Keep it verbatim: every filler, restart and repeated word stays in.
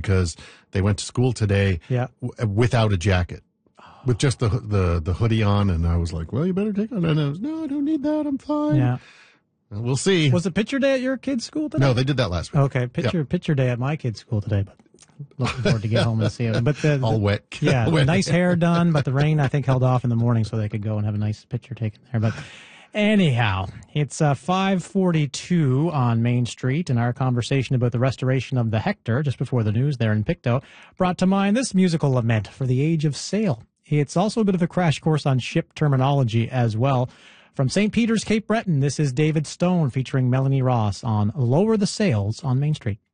because they went to school today Yeah. w- without a jacket, with just the the the hoodie on, and I was like, well, you better take it. And I was, no, I don't need that. I'm fine. Yeah. We'll see. Was it picture day at your kid's school today? No, they did that last week. Okay, picture Yeah. picture day at my kid's school today, but looking forward to get home and see it. But the, the All wet. yeah, Wet. nice hair done, but the rain I think held off in the morning, so they could go and have a nice picture taken there. But anyhow, it's uh, five forty-two on Main Street, and our conversation about the restoration of the Hector just before the news there in Pictou brought to mind this musical lament for the age of sail. It's also a bit of a crash course on ship terminology as well. From Saint Peter's, Cape Breton, this is David Stone featuring Melanie Ross on Lower the Sails on Main Street.